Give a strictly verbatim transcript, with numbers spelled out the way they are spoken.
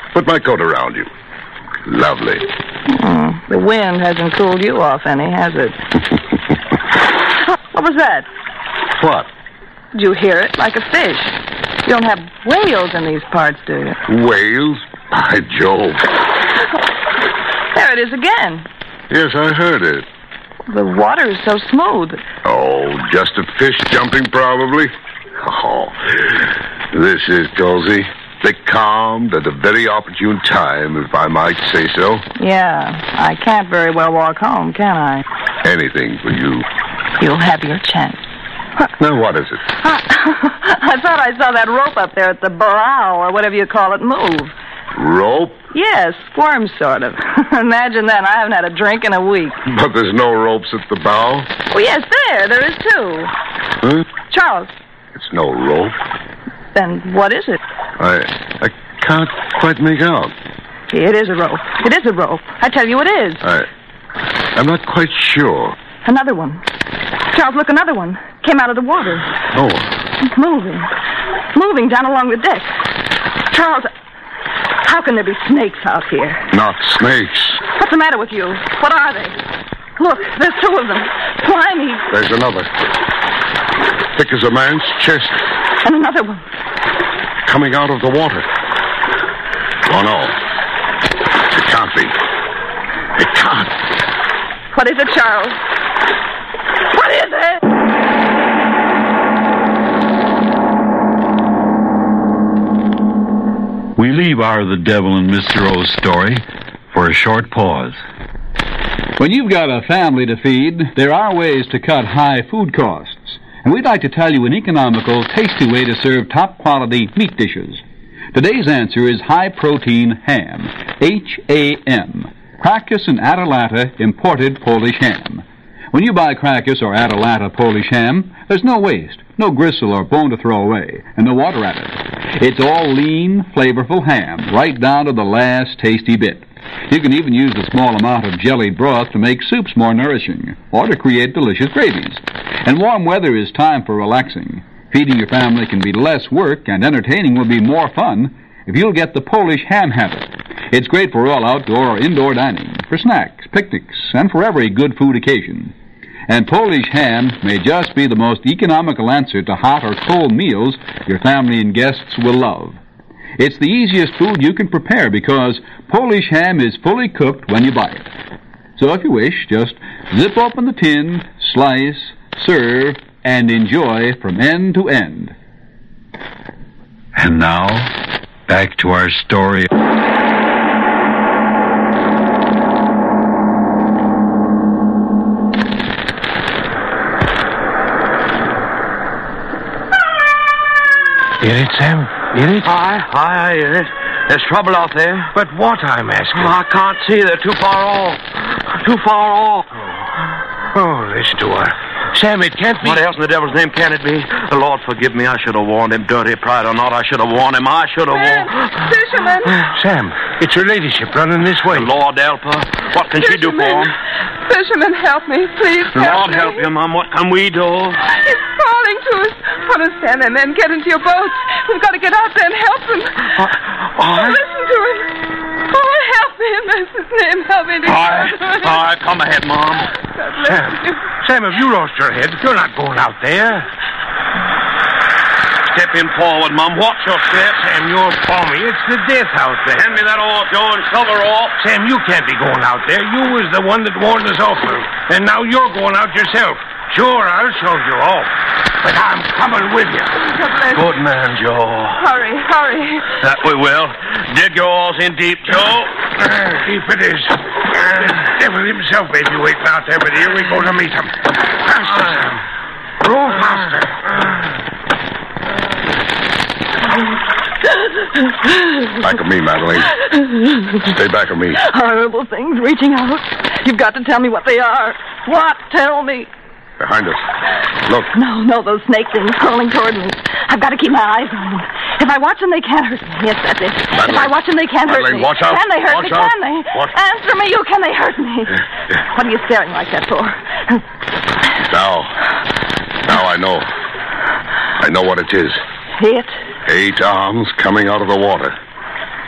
Put my coat around you. Lovely. Mm, the wind hasn't cooled you off any, has it? What was that? What? Did you hear it? Like a fish. You don't have whales in these parts, do you? Whales? By Jove. There it is again. Yes, I heard it. The water is so smooth. Oh, just a fish jumping, probably. Oh, this is cozy. Becalmed at a very opportune time, if I might say so. Yeah, I can't very well walk home, can I? Anything for you. You'll have your chance. Now, what is it? I, I thought I saw that rope up there at the bow, or whatever you call it, move. Rope? Yes, squirm, sort of. Imagine that. I haven't had a drink in a week. But there's no ropes at the bow? Oh, yes, there. There is, too. Huh? Charles. It's no rope. Then what is it? I I can't quite make out. It is a rope. It is a rope. I tell you it is. I... I'm not quite sure. Another one. Charles, look, another one. Came out of the water. Oh. It's moving. Moving down along the deck. Charles, how can there be snakes out here? Not snakes. What's the matter with you? What are they? Look, there's two of them. Slimy. There's another. Thick as a man's chest. And another one. Coming out of the water. Oh, no. It can't be. It can't. What is it, Charles? What is it? We leave our The Devil and Mister O's story for a short pause. When you've got a family to feed, there are ways to cut high food costs. And we'd like to tell you an economical, tasty way to serve top-quality meat dishes. Today's answer is high-protein ham, H A M, Crackus and Atalanta imported Polish ham. When you buy Crackus or Atalanta Polish ham, there's no waste, no gristle or bone to throw away, and no water added. It's all lean, flavorful ham, right down to the last tasty bit. You can even use a small amount of jellied broth to make soups more nourishing, or to create delicious gravies. And warm weather is time for relaxing. Feeding your family can be less work, and entertaining will be more fun if you'll get the Polish ham habit. It's great for all outdoor or indoor dining, for snacks, picnics, and for every good food occasion. And Polish ham may just be the most economical answer to hot or cold meals your family and guests will love. It's the easiest food you can prepare because Polish ham is fully cooked when you buy it. So if you wish, just zip open the tin, slice, serve, and enjoy from end to end. And now, back to our story. Hear it, Sam? Hear it? Aye, aye, I hear it. There's trouble out there. But what, I'm asking? Oh, I can't see. They're too far off. Too far off. Oh, oh listen to her. Sam, it can't be... What else in the devil's name can it be? The Lord forgive me. I should have warned him, dirty pride or not. I should have warned him. I should have warned... Fisherman! Sam, it's her ladyship running this way. The Lord help her. What can she do for him? Fisherman, help me. Please The help Lord me. help you, Mum. What can we do? It's calling to us. Put us Sam and then get into your boats. We've got to get out there and help them. Uh, oh, listen to him. Oh, help me in Master's name. Help me. Aye, aye, come ahead, Mom. Sam, Sam, have you lost your head? You're not going out there. Step in forward, Mum. Watch your step. Sam, you're balmy. It's the death out there. Hand me that oar, Joe, and shove her off. Sam, you can't be going out there. You was the one that warned us off, and now you're going out yourself. Sure, I'll shove you off, but I'm coming with you. Good man, Joe. Hurry, hurry. That we will. Dig your oars in deep, Joe. Uh, deep it is. Uh, the devil himself may be waiting out there, but here we go to meet him. Faster, Sam. Row faster. Back of me, Madeline. Stay back of me. Horrible things reaching out. You've got to tell me what they are. What? Tell me. Behind us. Look. No, no, those snake things crawling toward me. I've got to keep my eyes on them. If I watch them, they can't hurt me. Yes, that's it. Madeline. If I watch them, they can't hurt Madeline, me. watch out. Can they hurt Watch me? out. Can they? What? Answer me, you. Can they hurt me? Yeah, yeah. What are you staring like that for? Now. Now I know. I know what it is. It? Eight arms coming out of the water.